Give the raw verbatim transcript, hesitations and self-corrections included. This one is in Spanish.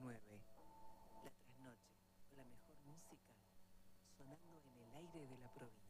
nueve. La trasnoche, con la mejor música, sonando en el aire de la provincia.